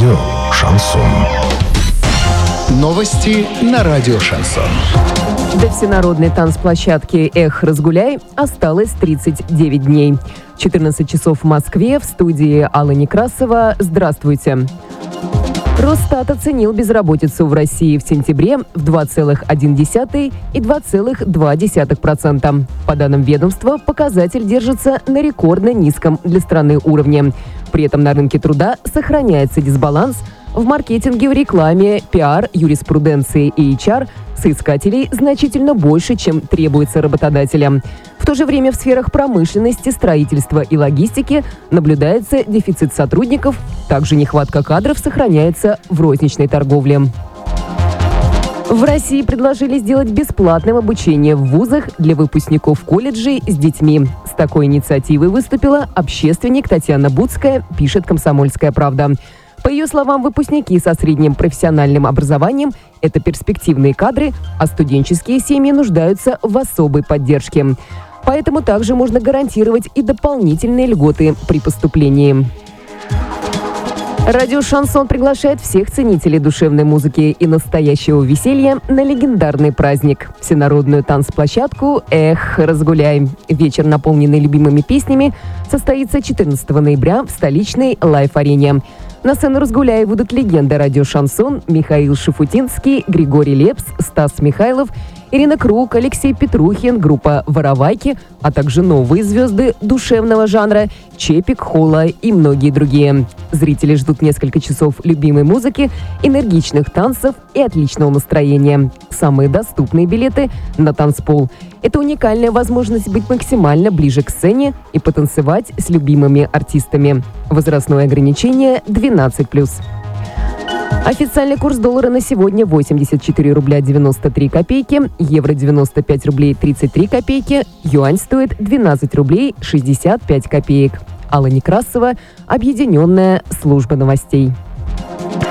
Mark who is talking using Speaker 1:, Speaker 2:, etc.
Speaker 1: Радио «Шансон».
Speaker 2: Новости на радио «Шансон».
Speaker 3: До всенародной танцплощадки «Эх, разгуляй» осталось 39 дней. 14 часов в Москве, в студии Алла Некрасова. Здравствуйте. Росстат оценил безработицу в России в сентябре в 2,1 и 2,2%. По данным ведомства, показатель держится на рекордно низком для страны уровне. При этом на рынке труда сохраняется дисбаланс. В маркетинге, в рекламе, пиар, юриспруденции и HR соискателей значительно больше, чем требуется работодателям. В то же время в сферах промышленности, строительства и логистики наблюдается дефицит сотрудников, также нехватка кадров сохраняется в розничной торговле. В России предложили сделать бесплатным обучение в вузах для выпускников колледжей с детьми. С такой инициативой выступила общественник Татьяна Буцкая, пишет «Комсомольская правда». По ее словам, выпускники со средним профессиональным образованием – это перспективные кадры, а студенческие семьи нуждаются в особой поддержке. Поэтому также можно гарантировать и дополнительные льготы при поступлении. Радио «Шансон» приглашает всех ценителей душевной музыки и настоящего веселья на легендарный праздник – всенародную танцплощадку «Эх, разгуляй». Вечер, наполненный любимыми песнями, состоится 14 ноября в столичной Лайф-арене. На сцену «Разгуляй» будут легенды радио «Шансон» Михаил Шафутинский, Григорий Лепс, Стас Михайлов, Ирина Круг, Алексей Петрухин, группа «Воровайки», а также новые звезды душевного жанра Чепик, Холла и многие другие. Зрители ждут несколько часов любимой музыки, энергичных танцев и отличного настроения. Самые доступные билеты на танцпол. Это уникальная возможность быть максимально ближе к сцене и потанцевать с любимыми артистами. Возрастное ограничение 12+. Официальный курс доллара на сегодня 84 рубля 93 копейки, евро 95 рублей 33 копейки, юань стоит 12 рублей 65 копеек. Алла Некрасова, Объединенная служба новостей.